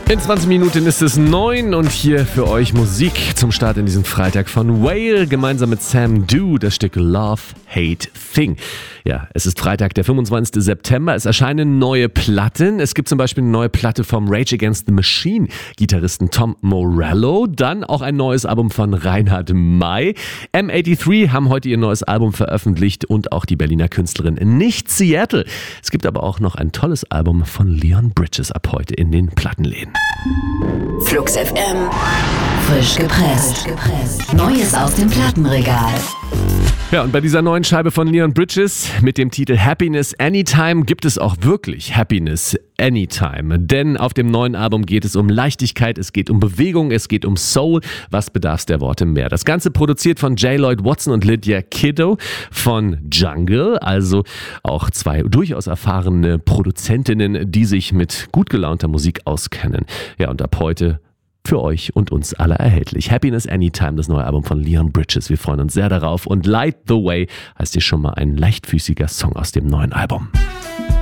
In 20 Minuten ist es 9 und hier für euch Musik zum Start in diesem Freitag von Whale gemeinsam mit Sam Du, das Stück Love Hate Thing. Ja, es ist Freitag, der 25. September. Es erscheinen neue Platten. Es gibt zum Beispiel eine neue Platte vom Rage Against the Machine Gitarristen Tom Morello. Dann auch ein neues Album von Reinhard May. M83 haben heute ihr neues Album veröffentlicht und auch die Berliner Künstlerin Nicht Seattle. Es gibt aber auch noch ein tolles Album von Leon Bridges ab heute in den Plattenläden. Flux FM. Frisch gepresst. Neues aus dem Plattenregal. Ja, und bei dieser neuen Scheibe von Leon Bridges mit dem Titel Happiness Anytime gibt es auch wirklich Happiness Anytime. Denn auf dem neuen Album geht es um Leichtigkeit, es geht um Bewegung, es geht um Soul. Was bedarf's der Worte mehr? Das Ganze produziert von J. Lloyd Watson und Lydia Kiddo von Jungle. Also auch zwei durchaus erfahrene Produzentinnen, die sich mit gut gelaunter Musik auskennen. Ja, und ab heute für euch und uns alle erhältlich. Happiness Anytime, das neue Album von Leon Bridges. Wir freuen uns sehr darauf. Und Light the Way heißt hier schon mal ein leichtfüßiger Song aus dem neuen Album.